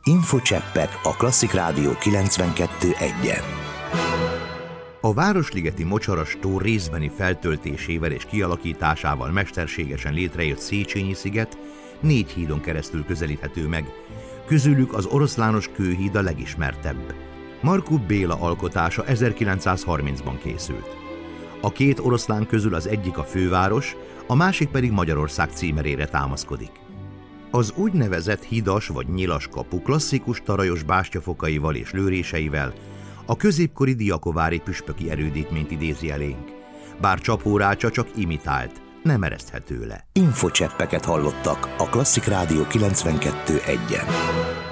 Infocseppek a Klasszik Rádió 92.1-en. A Városligeti Mocsaras tó részbeni feltöltésével és kialakításával mesterségesen létrejött Széchenyi-sziget 4 hídon keresztül közelíthető meg, közülük az Oroszlános kőhíd a legismertebb. Markó Béla alkotása 1930-ban készült. A 2 oroszlán közül az egyik a főváros, a másik pedig Magyarország címerére támaszkodik. Az úgynevezett hidas vagy nyilas kapu klasszikus tarajos bástyafokaival és lőréseivel a középkori diakovári püspöki erődítményt idézi elénk, bár csapórácsa csak imitált, nem ereszthető le. Infocseppeket hallottak a Klasszik Rádió 92.1-en.